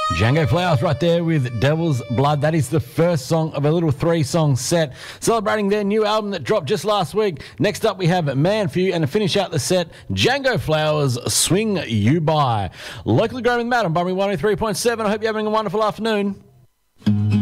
Django Flowers right there with Devil's Blood. That is the first song of a little 3-song set celebrating their new album that dropped just last week. Next up we have Man For You, and to finish out the set, Django Flowers, Swing You By. Locally grown with Matt on Bunbury 103.7. I hope you're having a wonderful afternoon.